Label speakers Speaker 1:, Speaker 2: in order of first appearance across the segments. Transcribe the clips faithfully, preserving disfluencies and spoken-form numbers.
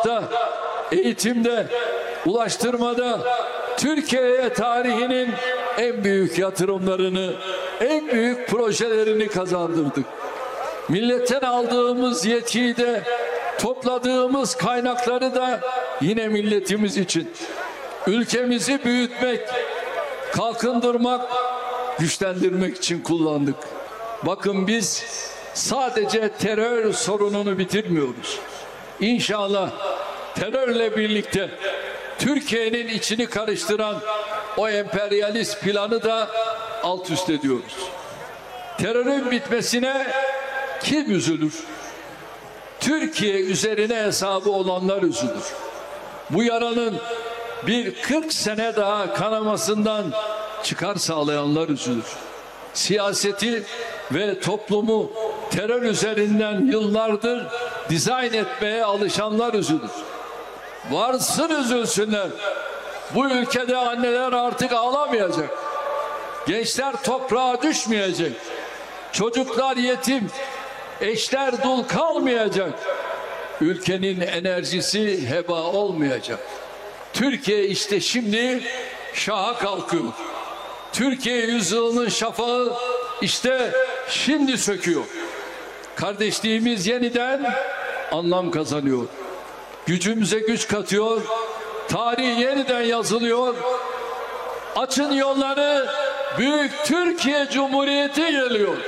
Speaker 1: sağlıkta, eğitimde, ulaştırmada Türkiye'ye tarihinin en büyük yatırımlarını, en büyük projelerini kazandırdık. Milletten aldığımız yetkiyi de, topladığımız kaynakları da yine milletimiz için, ülkemizi büyütmek, kalkındırmak, güçlendirmek için kullandık. Bakın biz sadece terör sorununu bitirmiyoruz. İnşallah terörle birlikte Türkiye'nin içini karıştıran o emperyalist planı da alt üst ediyoruz. Terörün bitmesine kim üzülür? Türkiye üzerine hesabı olanlar üzülür. Bu yaranın bir kırk sene daha kanamasından çıkar sağlayanlar üzülür. Siyaseti ve toplumu terör üzerinden yıllardır dizayn etmeye alışanlar üzülür. Varsın üzülsünler. Bu ülkede anneler artık ağlamayacak. Gençler toprağa düşmeyecek. Çocuklar yetim, eşler dul kalmayacak. Ülkenin enerjisi heba olmayacak. Türkiye işte şimdi şaha kalkıyor. Türkiye yüzyılının şafağı işte şimdi söküyor. Kardeşliğimiz yeniden anlam kazanıyor. Gücümüze güç katıyor. Tarih yeniden yazılıyor. Açın yolları, Büyük Türkiye Cumhuriyeti geliyor.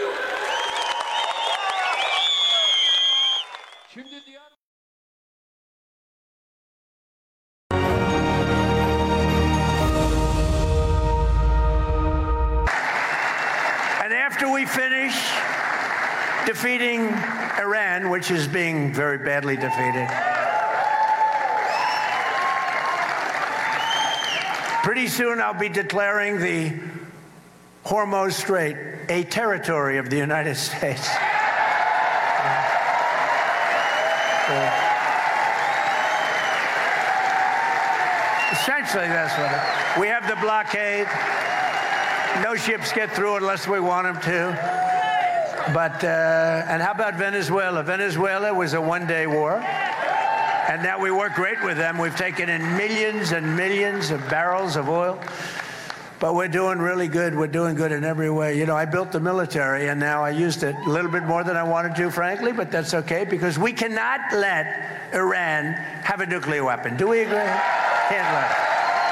Speaker 1: Şimdi diğer
Speaker 2: And after we finish defeating Iran, which is being very badly defeated, pretty soon I'll be declaring the Hormuz Strait a territory of the United States. Essentially, that's what it is. We have the blockade. No ships get through unless we want them to. But, uh, and how about Venezuela? Venezuela was a one-day war. And now we work great with them. We've taken in millions and millions of barrels of oil. But we're doing really good. We're doing good in every way. You know, I built the military, and now I used it a little bit more than I wanted to, frankly, but that's okay, because we cannot let Iran have a nuclear weapon. Do we agree? Can't let it.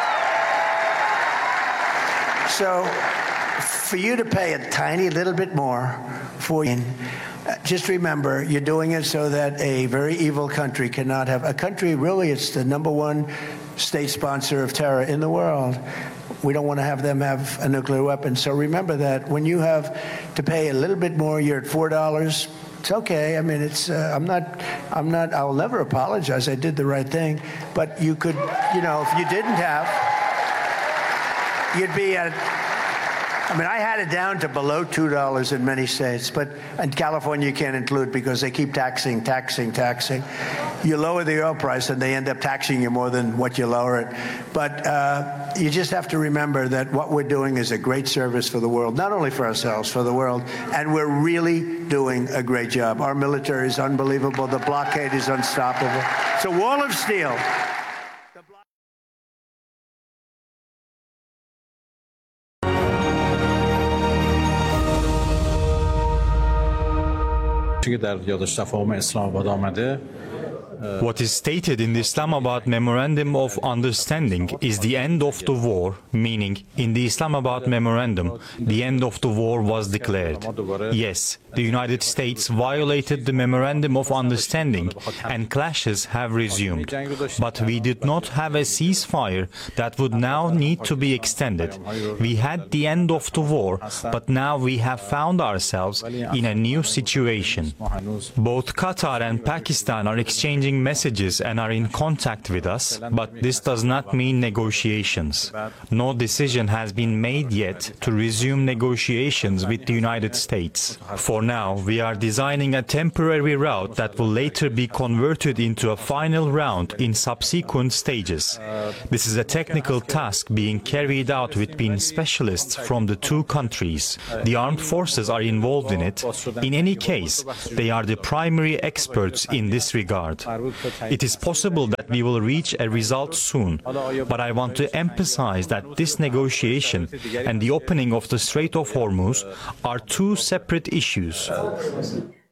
Speaker 2: So, for you to pay a tiny little bit more for you, just remember, you're doing it so that a very evil country cannot have, a country, really, it's the number one state sponsor of terror in the world. We don't want to have them have a nuclear weapon. So remember that when you have to pay a little bit more, you're at four dollars. It's okay. I mean, it's, uh, I'm not, I'm not, I'll never apologize. I did the right thing. But you could, you know, if you didn't have, you'd be at, I mean, I had it down to below two dollars in many states, but in California you can't include because they keep taxing, taxing, taxing. You lower the oil price and they end up taxing you more than what you lower it. But uh, you just have to remember that what we're doing is a great service for the world, not only for ourselves, for the world, and we're really doing a great job. Our military is unbelievable. The blockade is unstoppable. It's a wall of steel.
Speaker 3: What is stated in the Islamabad Memorandum of Understanding is the end of the war, meaning in the Islamabad Memorandum, the end of the war was declared. Yes, the United States violated the Memorandum of Understanding and clashes have resumed. But we did not have a ceasefire that would now need to be extended. We had the end of the war, but now we have found ourselves in a new situation. Both Qatar and Pakistan are exchanging messages and are in contact with us, but this does not mean negotiations. No decision has been made yet to resume negotiations with the United States. For now, we are designing a temporary route that will later be converted into a final route in subsequent stages. This is a technical task being carried out between specialists from the two countries. The armed forces are involved in it. In any case, they are the primary experts in this regard. It is possible that we will reach a result soon, but I want to emphasize that this negotiation and the opening of the Strait of Hormuz are two separate issues.